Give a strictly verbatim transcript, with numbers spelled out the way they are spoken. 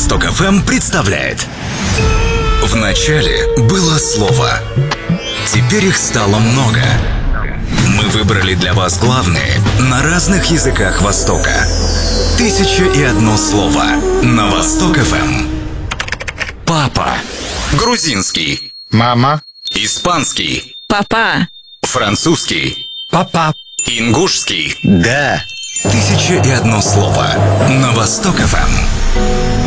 Восток эф эм представляет. В начале было слово. Теперь их стало много. Мы выбрали для вас главные на разных языках Востока. Тысяча и одно слово на Восток эф эм. Папа. Грузинский. Мама. Испанский. Папа. Французский. Папа. Ингушский. Да. Тысяча и одно слово на Восток эф эм.